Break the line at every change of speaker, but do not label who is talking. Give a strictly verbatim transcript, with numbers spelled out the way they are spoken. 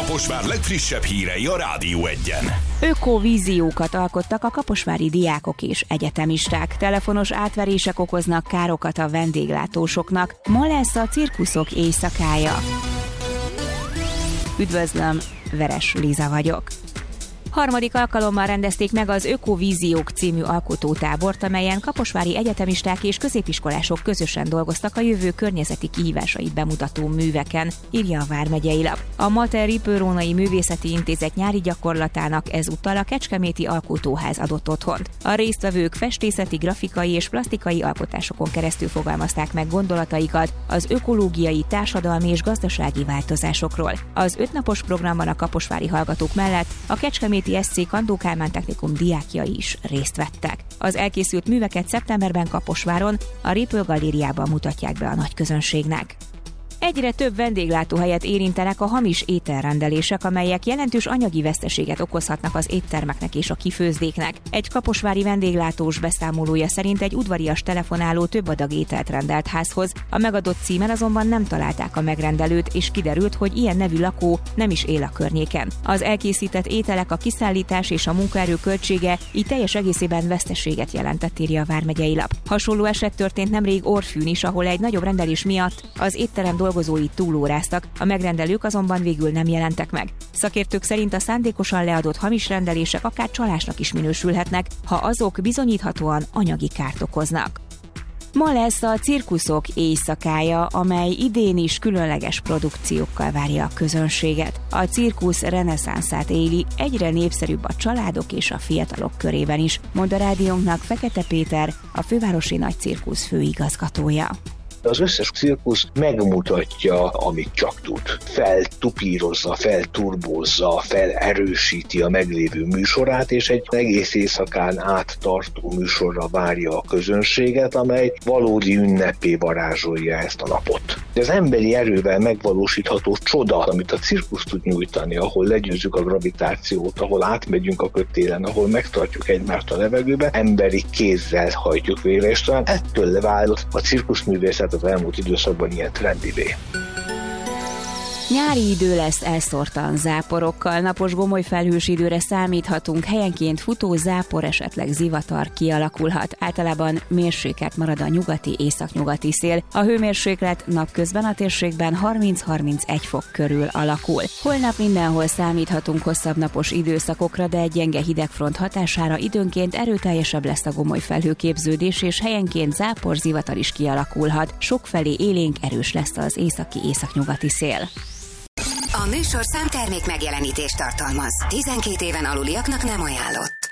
Kaposvár legfrissebb hírei a Rádió Egyen.
Ökovíziókat alkottak a kaposvári diákok és egyetemisták. Telefonos átverések okoznak károkat a vendéglátósoknak. Ma lesz a cirkuszok éjszakája. Üdvözlöm, Veres Liza vagyok. Harmadik alkalommal rendezték meg az Ökovíziók című alkotótábort, amelyen kaposvári egyetemisták és középiskolások közösen dolgoztak a jövő környezeti kihívásait bemutató műveken, írja a Vármegyei Lap. A Mater Ripőrónai Művészeti Intézet nyári gyakorlatának ezúttal a Kecskeméti Alkotóház adott otthont. A résztvevők festészeti, grafikai és plastikai alkotásokon keresztül fogalmazták meg gondolataikat az ökológiai, társadalmi és gazdasági változásokról. Az ötnapos programban a kaposvári hallgatók mellett a Kecskeméti es cé Kandó Kálmán Technikum diákjai is részt vettek. Az elkészült műveket szeptemberben Kaposváron, a Ripő galériában mutatják be a nagy közönségnek. Egyre több vendéglátóhelyet érintenek a hamis ételrendelések, amelyek jelentős anyagi veszteséget okozhatnak az éttermeknek és a kifőzdéknek. Egy kaposvári vendéglátós beszámolója szerint egy udvarias telefonáló több adag ételt rendelt házhoz, a megadott címen azonban nem találták a megrendelőt, és kiderült, hogy ilyen nevű lakó nem is él a környéken. Az elkészített ételek, a kiszállítás és a munkaerő költsége így teljes egészében veszteséget jelentett, írja a Vármegyei Lap. Hasonló eset történt nemrég Orfűn is, ahol egy nagyobb rendelés miatt az étterem dolgozói túlóráztak, a megrendelők azonban végül nem jelentek meg. Szakértők szerint a szándékosan leadott hamis rendelések akár csalásnak is minősülhetnek, ha azok bizonyíthatóan anyagi kárt okoznak. Ma lesz a cirkuszok éjszakája, amely idén is különleges produkciókkal várja a közönséget. A cirkusz reneszánszát éli, egyre népszerűbb a családok és a fiatalok körében is, mond a rádiónknak Fekete Péter, a fővárosi nagy cirkusz főigazgatója.
Az összes cirkusz megmutatja, amit csak tud. Feltupírozza, felturbózza, felerősíti a meglévő műsorát, és egy egész éjszakán át tartó műsorra várja a közönséget, amely valódi ünnepé varázsolja ezt a napot. De az emberi erővel megvalósítható csoda, amit a cirkusz tud nyújtani, ahol legyőzzük a gravitációt, ahol átmegyünk a kötélen, ahol megtartjuk egymást a levegőben, emberi kézzel hajtjuk végre, és talán ettől levált a cirkuszművészet az elmúlt időszakban ilyen trendivé.
Nyári idő lesz elszórtan záporokkal, napos gomoly felhős időre számíthatunk, helyenként futó zápor, esetleg zivatar kialakulhat. Általában mérsékelt marad a nyugati, északnyugati szél. A hőmérséklet napközben a térségben harminc-harmincegy fok körül alakul. Holnap mindenhol számíthatunk hosszabb napos időszakokra, de egy gyenge hidegfront hatására időnként erőteljesebb lesz a gomoly felhőképződés, és helyenként zápor, zivatar is kialakulhat. Sokfelé élénk erős lesz az északi, északnyugati szél.
A műsorszám termék megjelenítést tartalmaz. tizenkét éven aluliaknak nem ajánlott.